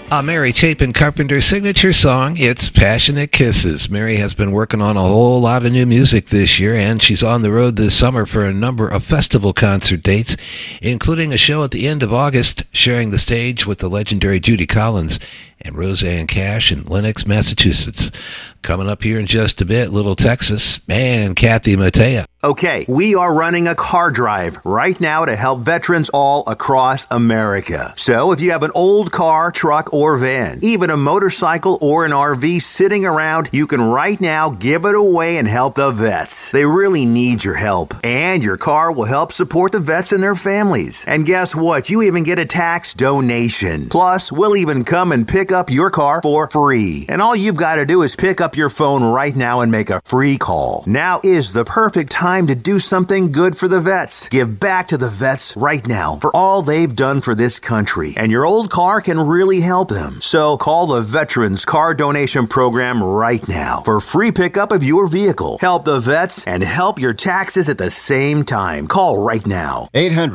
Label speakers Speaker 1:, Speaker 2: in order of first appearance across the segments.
Speaker 1: A Mary Chapin Carpenter signature song, it's Passionate Kisses. Mary has been working on a whole lot of new music this year, and she's on the road this summer for a number of festival concert dates, including a show at the end of August, sharing the stage with the legendary Judy Collins and Roseanne Cash in Lenox, Massachusetts. Coming up here in just a bit, Little Texas and Kathy Mattea.
Speaker 2: Okay, we are running a car drive right now to help veterans all across America. So if you have an old car, truck, or van, even a motorcycle or an RV sitting around, you can right now give it away and help the vets. They really need your help. And your car will help support the vets and their families. And guess what? You even get a tax donation. Plus, we'll even come and pick up your car for free. And all you've got to do is pick up your phone right now and make a free call. Now is the perfect time to do something good for the vets. Give back to the vets right now for all they've done for this country. And your old car can really help them. So call the Veterans Car Donation Program right now for free pickup of your vehicle. Help the vets and help your taxes at the same time. Call right now.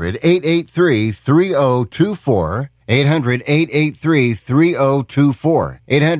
Speaker 3: 800-883-3024. 800-883-3024.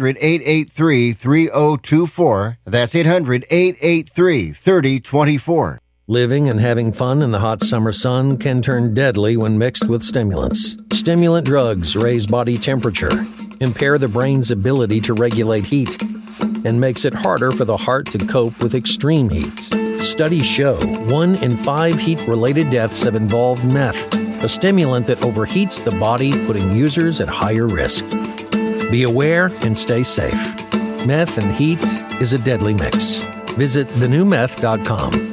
Speaker 3: 800-883-3024. That's 800-883-3024.
Speaker 4: Living and having fun in the hot summer sun can turn deadly when mixed with stimulants. Stimulant drugs raise body temperature, impair the brain's ability to regulate heat, and makes it harder for the heart to cope with extreme heat. Studies show 1 in 5 heat-related deaths have involved meth, a stimulant that overheats the body, putting users at higher risk. Be aware and stay safe. Meth and heat is a deadly mix. Visit thenewmeth.com.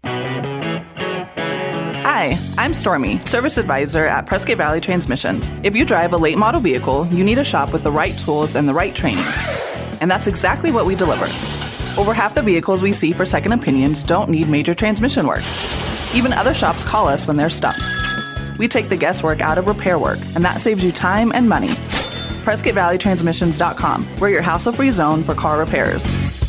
Speaker 5: Hi, I'm Stormy, Service Advisor at Prescott Valley Transmissions. If you drive a late model vehicle, you need a shop with the right tools and the right training. And that's exactly what we deliver. Over half the vehicles we see for second opinions don't need major transmission work. Even other shops call us when they're stumped. We take the guesswork out of repair work, and that saves you time and money. PrescottValleyTransmissions.com. We're your hassle-free zone for car repairs.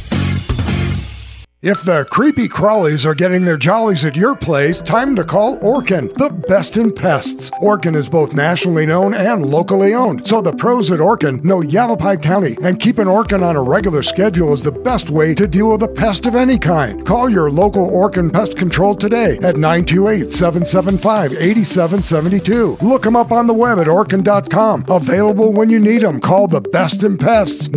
Speaker 6: If the creepy crawlies are getting their jollies at your place, time to call Orkin, the best in pests. Orkin is both nationally known and locally owned, so the pros at Orkin know Yavapai County, and keeping Orkin on a regular schedule is the best way to deal with a pest of any kind. Call your local Orkin Pest Control today at 928-775-8772. Look them up on the web at Orkin.com. Available when you need them. Call the best in pests,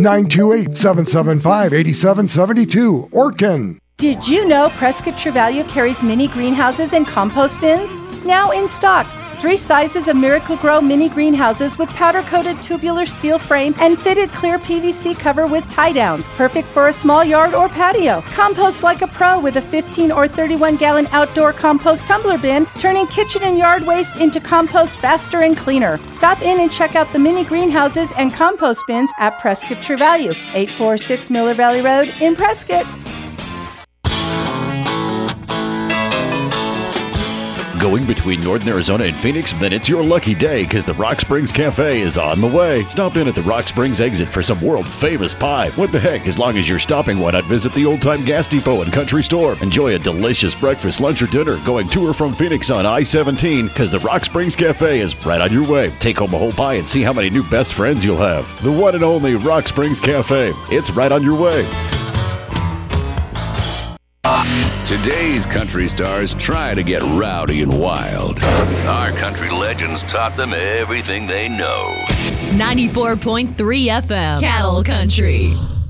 Speaker 6: 928-775-8772. Orkin.
Speaker 7: Did you know Prescott True carries mini greenhouses and compost bins? Now in stock. 3 sizes of Miracle-Gro mini greenhouses with powder-coated tubular steel frame and fitted clear PVC cover with tie-downs. Perfect for a small yard or patio. Compost like a pro with a 15 or 31-gallon outdoor compost tumbler bin, turning kitchen and yard waste into compost faster and cleaner. Stop in and check out the mini greenhouses and compost bins at Prescott True 846 Miller Valley Road in Prescott.
Speaker 8: Going between Northern Arizona and Phoenix? Then it's your lucky day, because the Rock Springs Cafe is on the way. Stop in at the Rock Springs exit for some world-famous pie. What the heck, as long as you're stopping, why not visit the old-time gas depot and country store? Enjoy a delicious breakfast, lunch, or dinner going to or from Phoenix on I-17, because the Rock Springs Cafe is right on your way. Take home a whole pie and see how many new best friends you'll have. The one and only Rock Springs Cafe. It's right on your way.
Speaker 9: Today's country stars try to get rowdy and wild. Our country legends taught them everything they know.
Speaker 10: 94.3 FM, Cattle Country.